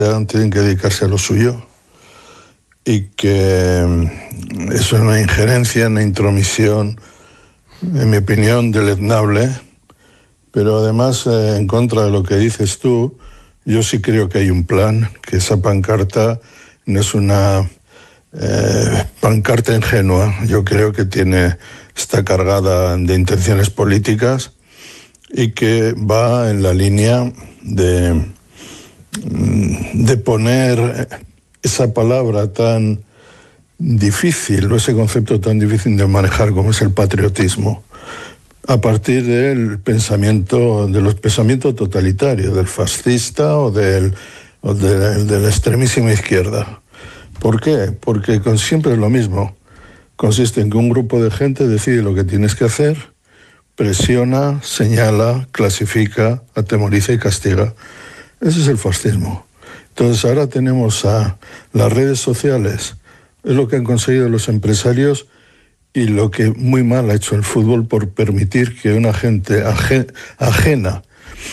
tienen que dedicarse a lo suyo y que eso es una injerencia, una intromisión, en mi opinión, deleznable, pero además, en contra de lo que dices tú, yo sí creo que hay un plan, que esa pancarta no es una pancarta ingenua. Yo creo que está cargada de intenciones políticas y que va en la línea de poner esa palabra tan difícil, o ese concepto tan difícil de manejar como es el patriotismo, a partir del pensamiento totalitario, del fascista o de la extremísima izquierda. ¿Por qué? Porque siempre es lo mismo. Consiste en que un grupo de gente decide lo que tienes que hacer, presiona, señala, clasifica, atemoriza y castiga. Ese es el fascismo. Entonces ahora tenemos a las redes sociales, es lo que han conseguido los empresarios y lo que muy mal ha hecho el fútbol por permitir que una gente ajena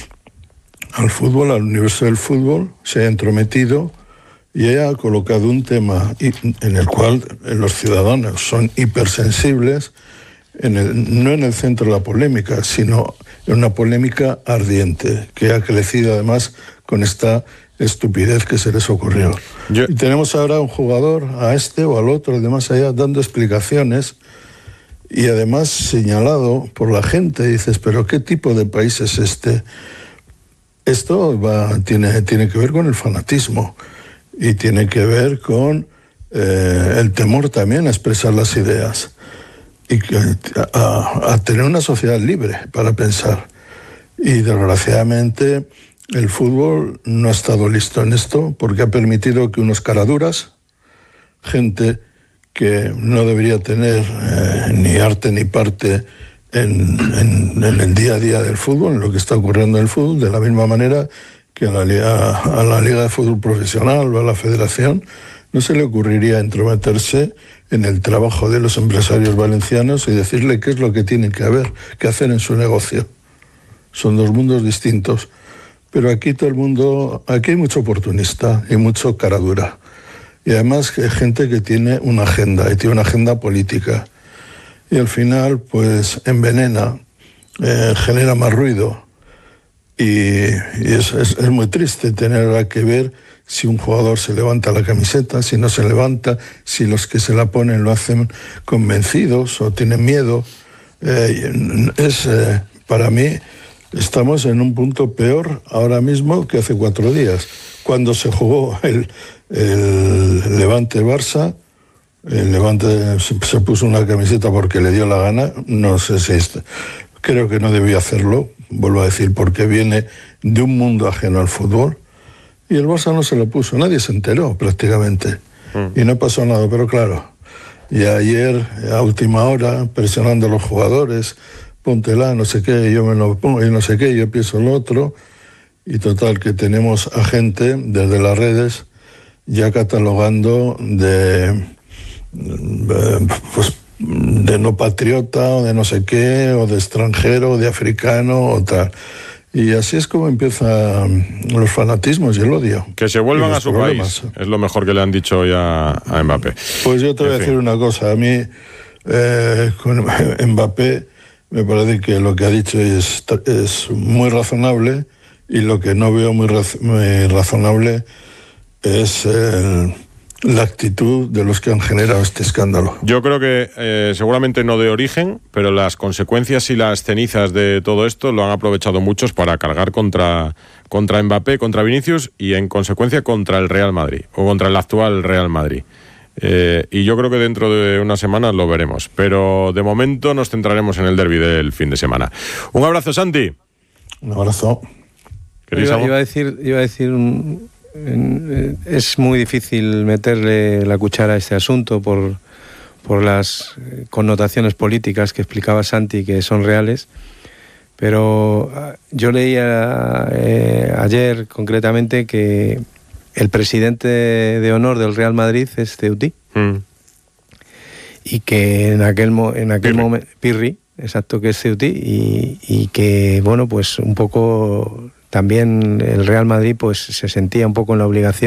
al fútbol, al universo del fútbol, se haya entrometido y haya colocado un tema en el cual los ciudadanos son hipersensibles, no en el centro de la polémica, sino en una polémica ardiente, que ha crecido además con esta estupidez que se les ocurrió. Y tenemos ahora un jugador, a este o al otro, además allá, dando explicaciones y además señalado por la gente. Dices, pero ¿qué tipo de país es este? Esto tiene que ver con el fanatismo y tiene que ver con el temor también a expresar las ideas y a tener una sociedad libre para pensar. Y desgraciadamente el fútbol no ha estado listo en esto porque ha permitido que unos caraduras, gente que no debería tener ni arte ni parte en el día a día del fútbol, en lo que está ocurriendo en el fútbol, de la misma manera que a la Liga de Fútbol Profesional o a la Federación, no se le ocurriría entrometerse en el trabajo de los empresarios valencianos y decirle qué es lo que tienen que hacer en su negocio. Son dos mundos distintos. Pero aquí aquí hay mucho oportunista y mucho caradura. Y además hay gente que tiene una agenda, y tiene una agenda política. Y al final, pues, envenena, genera más ruido. Y es muy triste tener que ver si un jugador se levanta la camiseta, si no se levanta, si los que se la ponen lo hacen convencidos o tienen miedo. Para mí, estamos en un punto peor ahora mismo que hace 4 días. Cuando se jugó el Levante-Barça, el Levante se puso una camiseta porque le dio la gana, no sé si creo que no debía hacerlo, vuelvo a decir, porque viene de un mundo ajeno al fútbol, y el Barça no se lo puso, nadie se enteró prácticamente, y no pasó nada, pero claro, y ayer a última hora, presionando a los jugadores, póntela, no sé qué, yo me lo pongo, y no sé qué, yo pienso lo otro, y total que tenemos a gente desde las redes ya catalogando de no patriota o de no sé qué, o de extranjero, o de africano o tal. Y así es como empiezan los fanatismos y el odio. Que se vuelvan a su país, es lo mejor que le han dicho ya a Mbappé. Pues yo te voy a decir una cosa, a mí con Mbappé me parece que lo que ha dicho es muy razonable, y lo que no veo muy razonable es la actitud de los que han generado este escándalo. Yo creo que seguramente no de origen, pero las consecuencias y las cenizas de todo esto lo han aprovechado muchos para cargar contra Mbappé, contra Vinicius y en consecuencia contra el Real Madrid o contra el actual Real Madrid. Y yo creo que dentro de unas semanas lo veremos, pero de momento nos centraremos en el derbi del fin de semana. Un abrazo, Santi. Un abrazo. Iba a decir es muy difícil meterle la cuchara a este asunto por las connotaciones políticas que explicaba Santi, que son reales, pero yo leía ayer concretamente que el presidente de honor del Real Madrid es Ceutí, y que en aquel momento Pirri, exacto, que es Ceutí, y que bueno, pues un poco también el Real Madrid pues se sentía un poco en la obligación